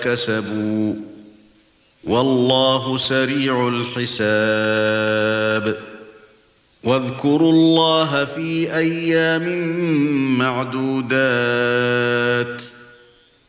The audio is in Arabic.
كسبوا والله سريع الحساب واذكروا الله في أيام معدودات